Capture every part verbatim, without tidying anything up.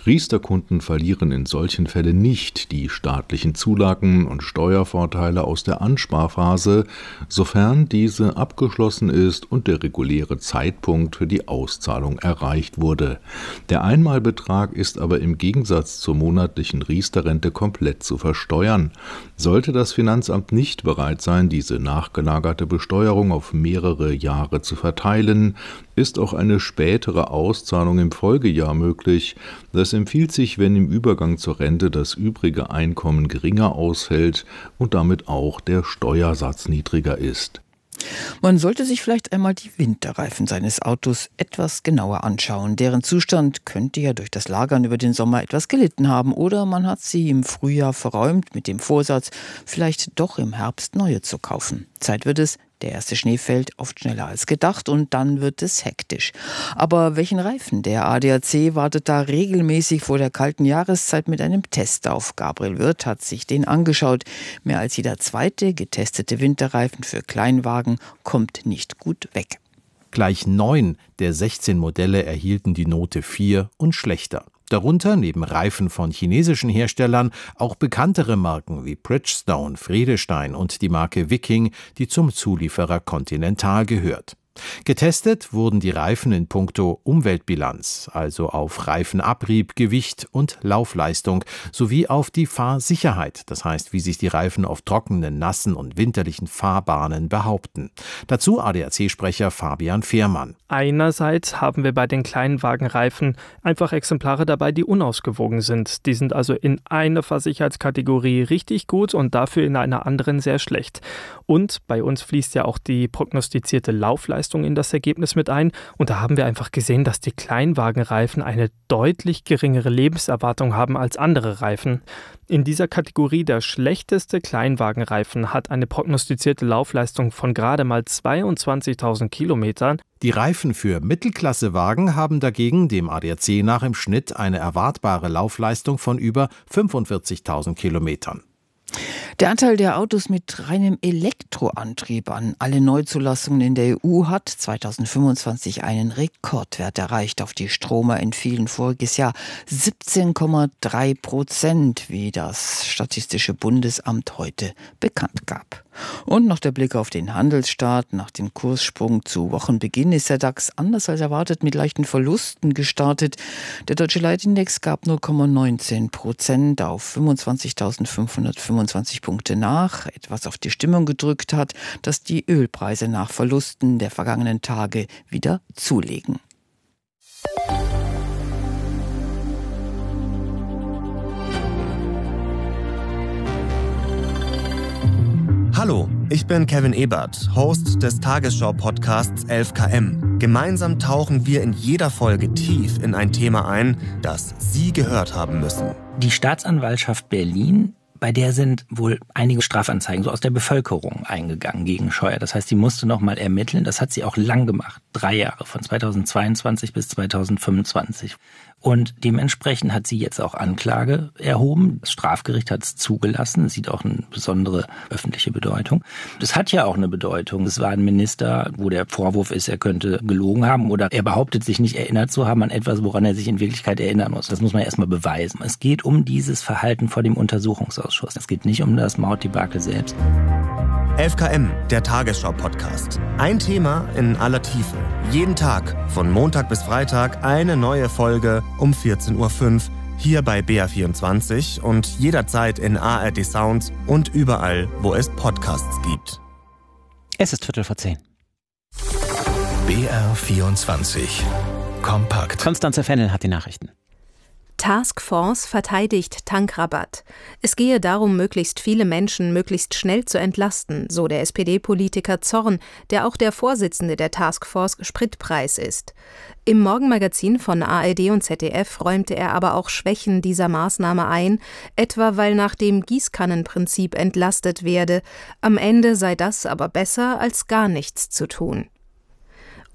Riester-Kunden verlieren in solchen Fällen nicht die staatlichen Zulagen und Steuervorteile aus der Ansparphase, sofern diese abgeschlossen ist und der reguläre Zeitpunkt für die Auszahlung erreicht wurde. Der Einmalbetrag ist aber im Gegensatz zur monatlichen Riester-Rente komplett zu versteuern. Sollte das Finanzamt nicht bereit sein, diese nachgelagerte Besteuerung auf mehrere Jahre zu verteilen, ist auch eine spätere Auszahlung im Folgejahr möglich. Das empfiehlt sich, wenn im Übergang zur Rente das übrige Einkommen geringer ausfällt und damit auch der Steuersatz niedriger ist. Man sollte sich vielleicht einmal die Winterreifen seines Autos etwas genauer anschauen. Deren Zustand könnte ja durch das Lagern über den Sommer etwas gelitten haben. Oder man hat sie im Frühjahr verräumt mit dem Vorsatz, vielleicht doch im Herbst neue zu kaufen. Zeit wird es. Der erste Schnee fällt oft schneller als gedacht und dann wird es hektisch. Aber welchen Reifen? Der A D A C wartet da regelmäßig vor der kalten Jahreszeit mit einem Test auf. Gabriel Wirth hat sich den angeschaut. Mehr als jeder zweite getestete Winterreifen für Kleinwagen kommt nicht gut weg. Gleich neun der sechzehn Modelle erhielten die Note vier und schlechter. Darunter neben Reifen von chinesischen Herstellern auch bekanntere Marken wie Bridgestone, Vredestein und die Marke Viking, die zum Zulieferer Continental gehört. Getestet wurden die Reifen in puncto Umweltbilanz, also auf Reifenabrieb, Gewicht und Laufleistung, sowie auf die Fahrsicherheit, das heißt, wie sich die Reifen auf trockenen, nassen und winterlichen Fahrbahnen behaupten. Dazu A D A C-Sprecher Fabian Fehrmann. Einerseits haben wir bei den Kleinwagenreifen einfach Exemplare dabei, die unausgewogen sind. Die sind also in einer Fahrsicherheitskategorie richtig gut und dafür in einer anderen sehr schlecht. Und bei uns fließt ja auch die prognostizierte Laufleistung in das Ergebnis mit ein. Und da haben wir einfach gesehen, dass die Kleinwagenreifen eine deutlich geringere Lebenserwartung haben als andere Reifen. In dieser Kategorie der schlechteste Kleinwagenreifen hat eine prognostizierte Laufleistung von gerade mal zweiundzwanzigtausend Kilometern. Die Reifen für Mittelklassewagen haben dagegen dem A D A C nach im Schnitt eine erwartbare Laufleistung von über fünfundvierzigtausend Kilometern. Der Anteil der Autos mit reinem Elektroantrieb an alle Neuzulassungen in der E U hat zweitausendfünfundzwanzig einen Rekordwert erreicht. Auf die Stromer entfielen voriges Jahr siebzehn Komma drei Prozent, wie das Statistische Bundesamt heute bekannt gab. Und noch der Blick auf den Handelsstart. Nach dem Kurssprung zu Wochenbeginn ist der DAX anders als erwartet mit leichten Verlusten gestartet. Der Deutsche Leitindex gab null Komma neunzehn Prozent auf fünfundzwanzigtausendfünfhundertfünfundzwanzig Punkte nach, etwas auf die Stimmung gedrückt hat, dass die Ölpreise nach Verlusten der vergangenen Tage wieder zulegen. Hallo, ich bin Kevin Ebert, Host des Tagesschau-Podcasts elf K M. Gemeinsam tauchen wir in jeder Folge tief in ein Thema ein, das Sie gehört haben müssen. Die Staatsanwaltschaft Berlin, bei der sind wohl einige Strafanzeigen so aus der Bevölkerung eingegangen gegen Scheuer. Das heißt, sie musste noch mal ermitteln. Das hat sie auch lang gemacht. Drei Jahre, von zweitausendzweiundzwanzig bis zweitausendfünfundzwanzig. Und dementsprechend hat sie jetzt auch Anklage erhoben. Das Strafgericht hat es zugelassen. Es sieht auch eine besondere öffentliche Bedeutung. Das hat ja auch eine Bedeutung. Es war ein Minister, wo der Vorwurf ist, er könnte gelogen haben oder er behauptet sich nicht erinnert zu haben an etwas, woran er sich in Wirklichkeit erinnern muss. Das muss man erstmal beweisen. Es geht um dieses Verhalten vor dem Untersuchungsausschuss. Es geht nicht um das Mautdebakel selbst. elf K M, der Tagesschau-Podcast. Ein Thema in aller Tiefe. Jeden Tag, von Montag bis Freitag, eine neue Folge um vierzehn Uhr fünf hier bei B R vierundzwanzig und jederzeit in A R D Sound und überall, wo es Podcasts gibt. Es ist Viertel vor zehn. B R vierundzwanzig. Kompakt. Konstanze Fennel hat die Nachrichten. Taskforce verteidigt Tankrabatt. Es gehe darum, möglichst viele Menschen möglichst schnell zu entlasten, so der S P D-Politiker Zorn, der auch der Vorsitzende der Taskforce Spritpreis ist. Im Morgenmagazin von A R D und Z D F räumte er aber auch Schwächen dieser Maßnahme ein, etwa weil nach dem Gießkannenprinzip entlastet werde. Am Ende sei das aber besser, als gar nichts zu tun.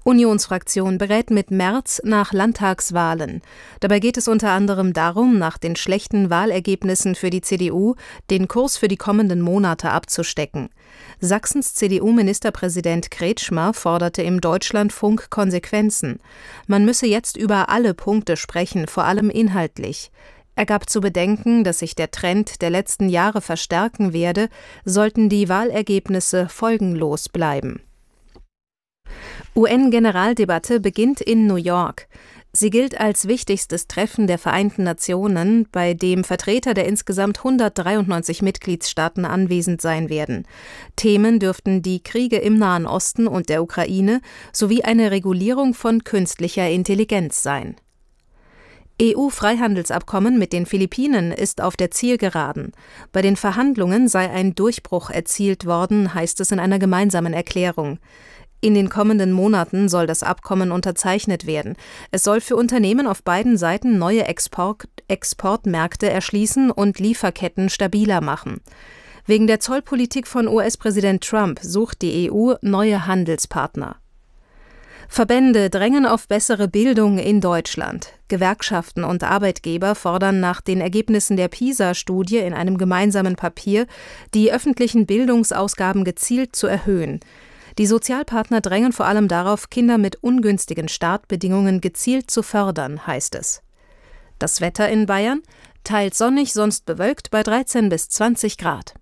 Unionsfraktion berät mit Merz nach Landtagswahlen. Dabei geht es unter anderem darum, nach den schlechten Wahlergebnissen für die C D U den Kurs für die kommenden Monate abzustecken. Sachsens C D U-Ministerpräsident Kretschmer forderte im Deutschlandfunk Konsequenzen. Man müsse jetzt über alle Punkte sprechen, vor allem inhaltlich. Er gab zu bedenken, dass sich der Trend der letzten Jahre verstärken werde, sollten die Wahlergebnisse folgenlos bleiben. U N-Generaldebatte beginnt in New York. Sie gilt als wichtigstes Treffen der Vereinten Nationen, bei dem Vertreter der insgesamt hundertdreiundneunzig Mitgliedstaaten anwesend sein werden. Themen dürften die Kriege im Nahen Osten und der Ukraine sowie eine Regulierung von künstlicher Intelligenz sein. E U-Freihandelsabkommen mit den Philippinen ist auf der Zielgeraden. Bei den Verhandlungen sei ein Durchbruch erzielt worden, heißt es in einer gemeinsamen Erklärung. In den kommenden Monaten soll das Abkommen unterzeichnet werden. Es soll für Unternehmen auf beiden Seiten neue Export- Exportmärkte erschließen und Lieferketten stabiler machen. Wegen der Zollpolitik von U S-Präsident Trump sucht die E U neue Handelspartner. Verbände drängen auf bessere Bildung in Deutschland. Gewerkschaften und Arbeitgeber fordern nach den Ergebnissen der PISA-Studie in einem gemeinsamen Papier, die öffentlichen Bildungsausgaben gezielt zu erhöhen. Die Sozialpartner drängen vor allem darauf, Kinder mit ungünstigen Startbedingungen gezielt zu fördern, heißt es. Das Wetter in Bayern? Teils sonnig, sonst bewölkt bei dreizehn bis zwanzig Grad.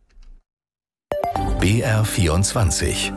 B R vierundzwanzig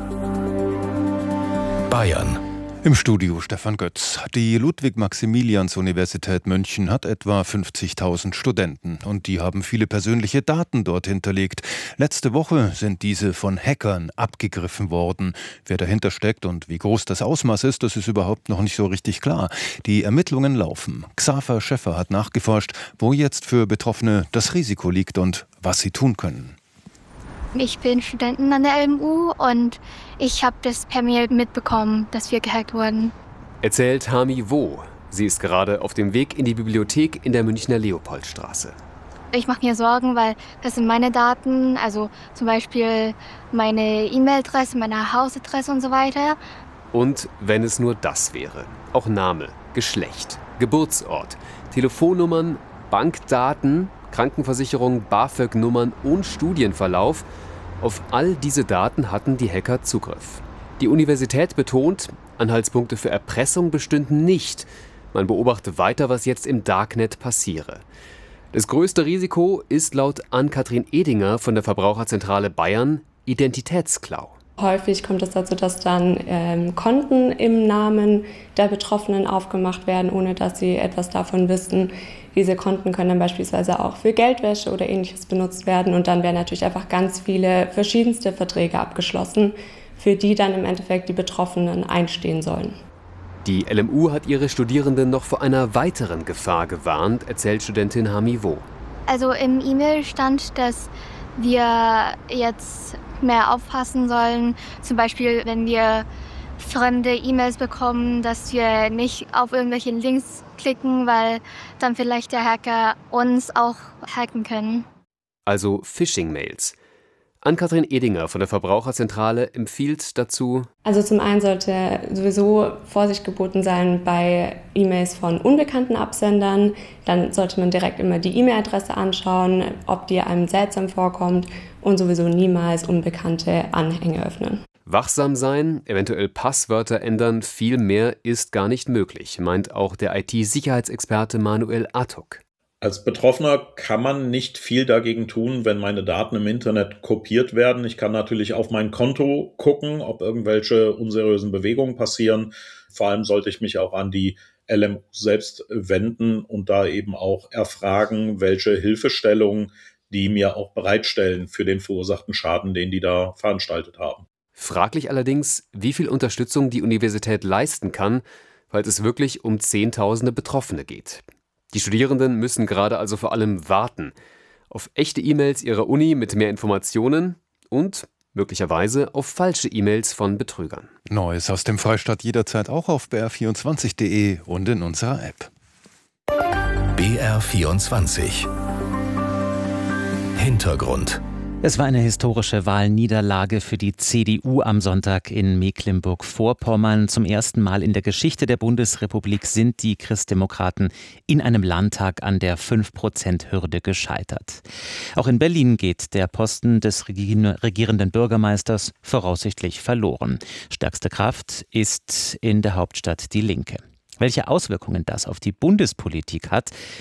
Bayern. Im Studio Stefan Götz. Die Ludwig-Maximilians-Universität München hat etwa fünfzigtausend Studenten und die haben viele persönliche Daten dort hinterlegt. Letzte Woche sind diese von Hackern abgegriffen worden. Wer dahinter steckt und wie groß das Ausmaß ist, das ist überhaupt noch nicht so richtig klar. Die Ermittlungen laufen. Xaver Schäffer hat nachgeforscht, wo jetzt für Betroffene das Risiko liegt und was sie tun können. Ich bin Studentin an der L M U und ich habe das per Mail mitbekommen, dass wir gehackt wurden. Erzählt Hami Wo. Sie ist gerade auf dem Weg in die Bibliothek in der Münchner Leopoldstraße. Ich mache mir Sorgen, weil das sind meine Daten, also zum Beispiel meine E-Mail-Adresse, meine Hausadresse und so weiter. Und wenn es nur das wäre. Auch Name, Geschlecht, Geburtsort, Telefonnummern, Bankdaten, Krankenversicherung, BAföG-Nummern und Studienverlauf. Auf all diese Daten hatten die Hacker Zugriff. Die Universität betont, Anhaltspunkte für Erpressung bestünden nicht. Man beobachte weiter, was jetzt im Darknet passiere. Das größte Risiko ist laut Ann-Kathrin Edinger von der Verbraucherzentrale Bayern Identitätsklau. Häufig kommt es dazu, dass dann ähm, Konten im Namen der Betroffenen aufgemacht werden, ohne dass sie etwas davon wissen. Diese Konten können dann beispielsweise auch für Geldwäsche oder Ähnliches benutzt werden. Und dann werden natürlich einfach ganz viele verschiedenste Verträge abgeschlossen, für die dann im Endeffekt die Betroffenen einstehen sollen. Die L M U hat ihre Studierenden noch vor einer weiteren Gefahr gewarnt, erzählt Studentin Hami Wo. Also im E-Mail stand, dass wir jetzt mehr aufpassen sollen. Zum Beispiel, wenn wir fremde E-Mails bekommen, dass wir nicht auf irgendwelche Links klicken, weil dann vielleicht der Hacker uns auch hacken können. Also Phishing-Mails. Ann-Kathrin Edinger von der Verbraucherzentrale empfiehlt dazu: Also zum einen sollte sowieso Vorsicht geboten sein bei E-Mails von unbekannten Absendern. Dann sollte man direkt immer die E-Mail-Adresse anschauen, ob die einem seltsam vorkommt, und sowieso niemals unbekannte Anhänge öffnen. Wachsam sein, eventuell Passwörter ändern, viel mehr ist gar nicht möglich, meint auch der I T-Sicherheitsexperte Manuel Atok. Als Betroffener kann man nicht viel dagegen tun, wenn meine Daten im Internet kopiert werden. Ich kann natürlich auf mein Konto gucken, ob irgendwelche unseriösen Bewegungen passieren. Vor allem sollte ich mich auch an die L M U selbst wenden und da eben auch erfragen, welche Hilfestellungen die mir auch bereitstellen für den verursachten Schaden, den die da veranstaltet haben. Fraglich allerdings, wie viel Unterstützung die Universität leisten kann, falls es wirklich um Zehntausende Betroffene geht. Die Studierenden müssen gerade also vor allem warten auf echte E-Mails ihrer Uni mit mehr Informationen und möglicherweise auf falsche E-Mails von Betrügern. Neues aus dem Freistaat jederzeit auch auf b r vierundzwanzig punkt de und in unserer App. B R vierundzwanzig Hintergrund. Es war eine historische Wahlniederlage für die C D U am Sonntag in Mecklenburg-Vorpommern. Zum ersten Mal in der Geschichte der Bundesrepublik sind die Christdemokraten in einem Landtag an der fünf Prozent Hürde gescheitert. Auch in Berlin geht der Posten des regierenden Bürgermeisters voraussichtlich verloren. Stärkste Kraft ist in der Hauptstadt die Linke. Welche Auswirkungen das auf die Bundespolitik hat,